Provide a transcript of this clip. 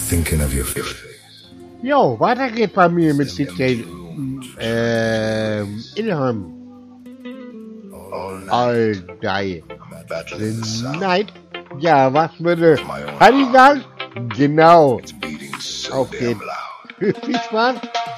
thinking of your face. Jo, weiter geht bei mir mit CJ Inham. All die. The Night. Ja, was würde Honey sagen? Genau. Auf geht's. Viel Spaß.